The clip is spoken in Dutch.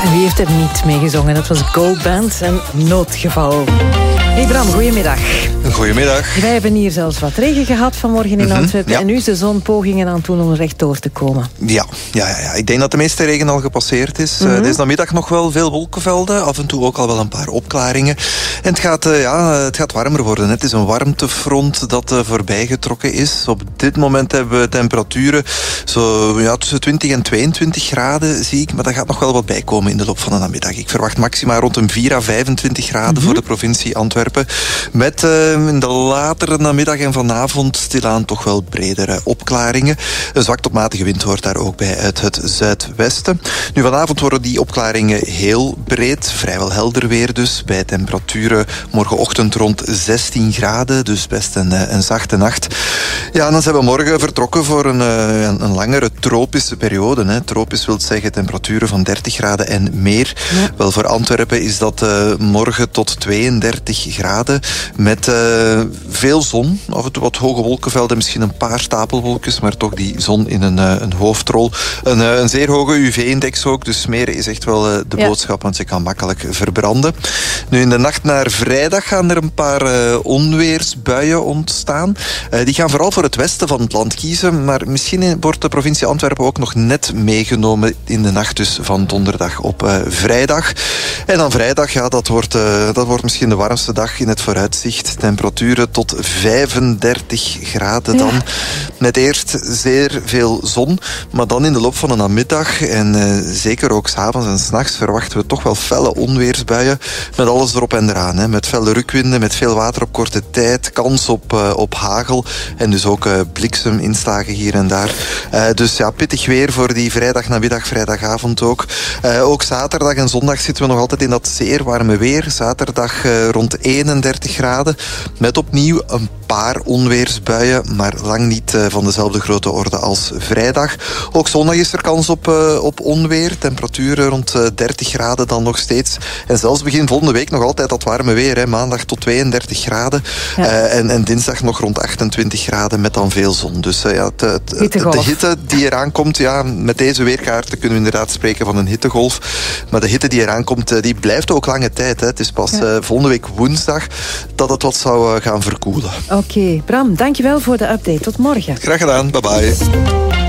En wie heeft er niet meegezongen? Dat was Gold Band en Noodgeval. Hey Bram, goedemiddag. Goedemiddag. Wij hebben hier zelfs wat regen gehad vanmorgen in Antwerpen. Ja. En nu is de zon pogingen aan het doen om rechtdoor te komen. Ja. Ik denk dat de meeste regen al gepasseerd is. Deze namiddag nog wel veel wolkenvelden. Af en toe ook al wel een paar opklaringen. En het gaat warmer worden. Het is een warmtefront dat voorbijgetrokken is. Op dit moment hebben we temperaturen tussen 20 en 22 graden, zie ik. Maar daar gaat nog wel wat bij komen in de loop van de namiddag. Ik verwacht maxima rond een 4 à 25 graden voor de provincie Antwerpen. Met in de latere namiddag en vanavond stilaan toch wel bredere opklaringen. Een zwak tot matige wind hoort daar ook bij uit het zuidwesten. Nu, vanavond worden die opklaringen heel breed. Vrijwel helder weer dus. Bij temperaturen morgenochtend rond 16 graden. Dus best een zachte nacht. Ja, en dan zijn we morgen vertrokken voor een langere tropische periode. Hè. Tropisch wil zeggen temperaturen van 30 graden en meer. Ja. Wel, voor Antwerpen is dat morgen tot 32 graden. Met veel zon. Af en toe wat hoge wolkenvelden. Misschien een paar stapelwolkjes. Maar toch die zon in een hoofdrol. Een zeer hoge UV-index ook. Dus smeren is echt wel de boodschap. Want je kan makkelijk verbranden. Nu, in de nacht naar vrijdag gaan er een paar onweersbuien ontstaan. Die gaan vooral voor het westen van het land kiezen. Maar misschien wordt de provincie Antwerpen ook nog net meegenomen in de nacht dus van donderdag op vrijdag. En dan vrijdag, dat wordt misschien de warmste dag in het vooruitzicht. Temperaturen tot 35 graden dan. Met eerst zeer veel zon. Maar dan in de loop van de namiddag en zeker ook 's avonds en 's nachts verwachten we toch wel felle onweersbuien. Met alles erop en eraan. Hè. Met felle rukwinden, met veel water op korte tijd. Kans op hagel. En dus ook blikseminslagen hier en daar. Dus ja, pittig weer voor die vrijdagnamiddag, vrijdagavond ook. Ook zaterdag en zondag zitten we nog altijd in dat zeer warme weer. Zaterdag rond 31 graden. Met opnieuw een paar onweersbuien, maar lang niet van dezelfde grote orde als vrijdag. Ook zondag is er kans op onweer. Temperaturen rond 30 graden dan nog steeds. En zelfs begin volgende week nog altijd dat warme weer. Hè. Maandag tot 32 graden. Ja. En dinsdag nog rond 28 graden met dan veel zon. Dus de hitte die eraan komt, met deze weerkaarten kunnen we inderdaad spreken van een hittegolf. Maar de hitte die eraan komt, die blijft ook lange tijd. Hè. Het is pas volgende week woensdag dat het wat zou gaan verkoelen. Oké, Bram, dankjewel voor de update. Tot morgen. Graag gedaan, bye bye.